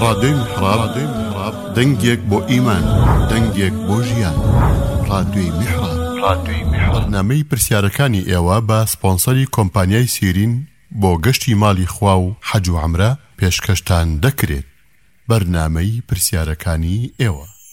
ڕادیۆی میحراب دەنگێک بۆ ئیمان، دەنگێک بۆ ژیان. ڕادیۆی میحراب بەرنامەی پرسیارەکانی ئێوە بە سپۆنسەری کۆمپانیای سیرین بۆ گەشتی ماڵی خوا و حەج و عومرە پێشکەشتان دەکرێت. بەرنامەی پرسیارەکانی ئێوە.